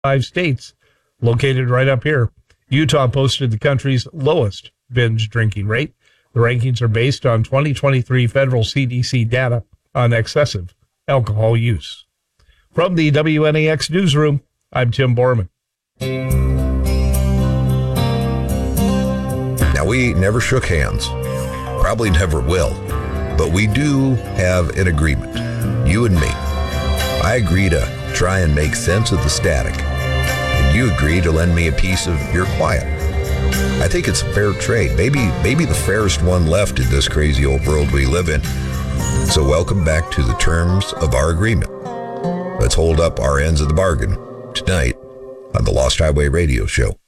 5 states located right up here. Utah posted the country's lowest binge drinking rate. The rankings are based on 2023 federal CDC data on excessive alcohol use. From the WNAX newsroom, I'm Tim Borman. Now, we never shook hands, probably never will, but we do have an agreement, you and me. I agree to try and make sense of the static, and you agree to lend me a piece of your quiet. I think it's a fair trade, maybe the fairest one left in this crazy old world we live in. So welcome back to the terms of our agreement. Let's hold up our ends of the bargain tonight on the Lost Highway Radio Show.